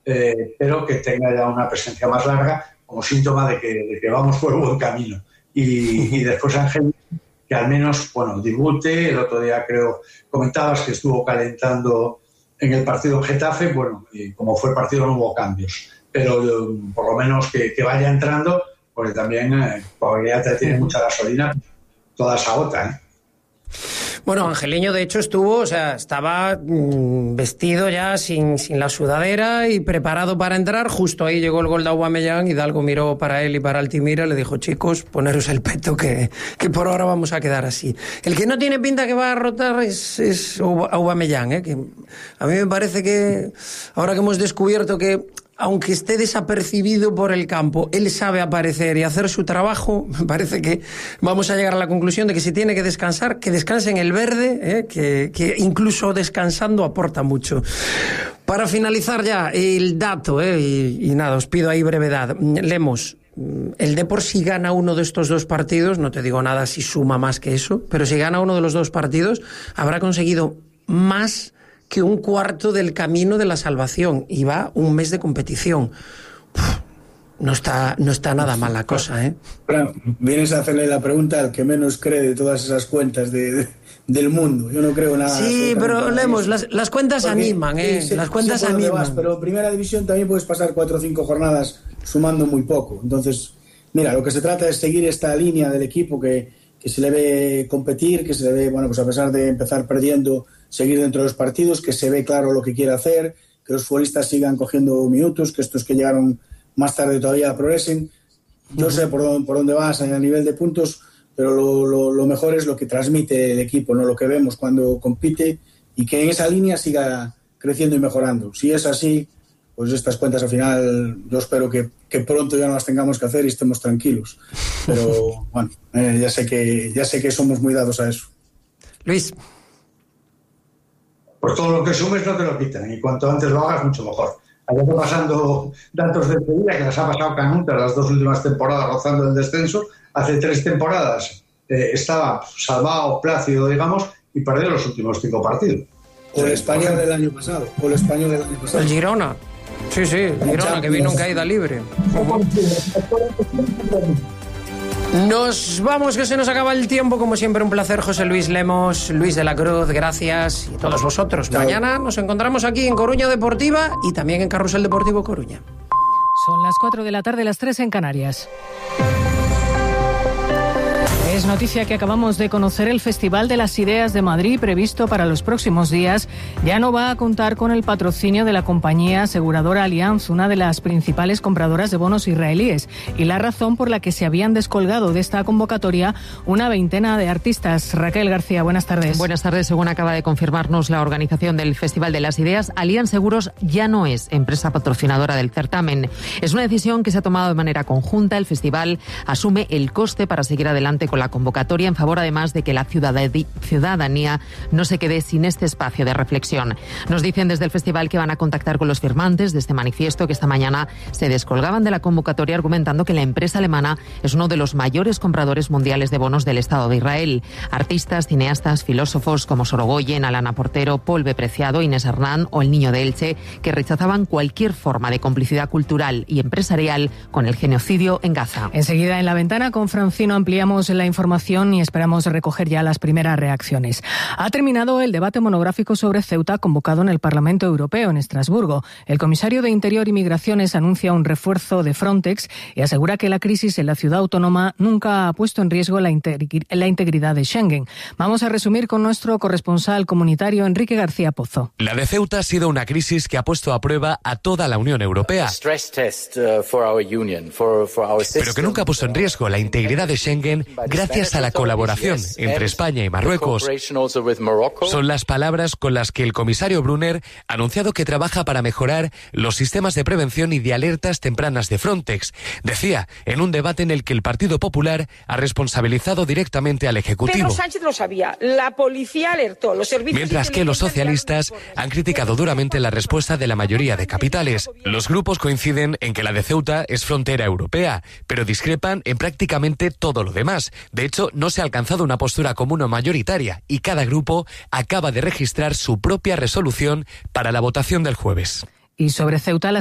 pero que tenga ya una presencia más larga como síntoma de que vamos por buen camino. Y después Ángel, que al menos, debute. El otro día comentabas que estuvo calentando en el partido en Getafe. Y como fue el partido no hubo cambios, pero por lo menos que vaya entrando, porque también probabilidad tiene mucha gasolina, toda esa gota, Bueno, Angeliño de hecho estaba vestido ya sin la sudadera y preparado para entrar. Justo ahí llegó el gol de Aubameyang y Hidalgo miró para él y para Altimira y le dijo: chicos, poneros el peto que por ahora vamos a quedar así. El que no tiene pinta que va a rotar es Aubameyang, que a mí me parece que ahora que hemos descubierto que aunque esté desapercibido por el campo, él sabe aparecer y hacer su trabajo, me parece que vamos a llegar a la conclusión de que si tiene que descansar, que descanse en el verde, que incluso descansando aporta mucho. Para finalizar ya, el dato, y nada, os pido ahí brevedad. Lemos, el Depor si gana uno de estos dos partidos, no te digo nada si suma más que eso, pero si gana uno de los dos partidos, habrá conseguido más que un cuarto del camino de la salvación y va un mes de competición. No está nada mal la cosa, Bueno, vienes a hacerle la pregunta al que menos cree de todas esas cuentas del mundo. Yo no creo nada. Sí, pero Lemos, las cuentas animan, las cuentas animan. Pero en primera división también puedes pasar 4 o 5 jornadas sumando muy poco. Entonces, mira, lo que se trata es seguir esta línea del equipo que se le ve competir, que se le ve, a pesar de empezar perdiendo, seguir dentro de los partidos, que se ve claro lo que quiere hacer, que los futbolistas sigan cogiendo minutos, que estos que llegaron más tarde todavía progresen. Yo sé por dónde vas a nivel de puntos, pero lo mejor es lo que transmite el equipo, no lo que vemos cuando compite, y que en esa línea siga creciendo y mejorando. Si es así, pues estas cuentas al final yo espero que pronto ya no las tengamos que hacer y estemos tranquilos. Pero ya sé que somos muy dados a eso. Luis. Pues todo lo que sumes no te lo quitan, y cuanto antes lo hagas mucho mejor. Ayer pasando datos de Sevilla, que las ha pasado Canuta las 2 últimas temporadas rozando el descenso. Hace 3 temporadas estaba salvado, plácido, digamos, y perdió los últimos 5 partidos. O el Español del año pasado. El Girona. Sí, Girona, que vino en caída libre. Nos vamos, que se nos acaba el tiempo. Como siempre, un placer, José Luis Lemos, Luis de la Cruz, gracias, y todos vosotros. Chao. Mañana nos encontramos aquí en Coruña Deportiva y también en Carrusel Deportivo Coruña. Son las 4 de la tarde, las 3 en Canarias. Es noticia que acabamos de conocer: el Festival de las Ideas de Madrid, previsto para los próximos días, ya no va a contar con el patrocinio de la compañía aseguradora Allianz, una de las principales compradoras de bonos israelíes, y la razón por la que se habían descolgado de esta convocatoria una veintena de artistas. Raquel García, buenas tardes. Buenas tardes. Según acaba de confirmarnos la organización del Festival de las Ideas, Allianz Seguros ya no es empresa patrocinadora del certamen. Es una decisión que se ha tomado de manera conjunta. El festival asume el coste para seguir adelante con la convocatoria, en favor además de que la ciudadanía no se quede sin este espacio de reflexión. Nos dicen desde el festival que van a contactar con los firmantes de este manifiesto, que esta mañana se descolgaban de la convocatoria argumentando que la empresa alemana es uno de los mayores compradores mundiales de bonos del Estado de Israel. Artistas, cineastas, filósofos como Sorogoyen, Alana Portero, Paul B. Preciado, Inés Hernán o El Niño de Elche, que rechazaban cualquier forma de complicidad cultural y empresarial con el genocidio en Gaza. Enseguida en La Ventana con Francino ampliamos la información y esperamos recoger ya las primeras reacciones. Ha terminado el debate monográfico sobre Ceuta convocado en el Parlamento Europeo en Estrasburgo. El comisario de Interior y Migraciones anuncia un refuerzo de Frontex y asegura que la crisis en la ciudad autónoma nunca ha puesto en riesgo la integridad de Schengen. Vamos a resumir con nuestro corresponsal comunitario Enrique García Pozo. La de Ceuta ha sido una crisis que ha puesto a prueba a toda la Unión Europea, pero que nunca ha puesto en riesgo la integridad de Schengen gracias a la colaboración entre España y Marruecos. Son las palabras con las que el comisario Brunner ha anunciado que trabaja para mejorar los sistemas de prevención y de alertas tempranas de Frontex. Decía, en un debate en el que el Partido Popular ha responsabilizado directamente al Ejecutivo. Pedro Sánchez lo sabía, la policía alertó, los servicios... Mientras que los socialistas han criticado duramente la respuesta de la mayoría de capitales. Los grupos coinciden en que la de Ceuta es frontera europea, pero discrepan en prácticamente todo lo demás. De hecho, no se ha alcanzado una postura común o mayoritaria y cada grupo acaba de registrar su propia resolución para la votación del jueves. Y sobre Ceuta,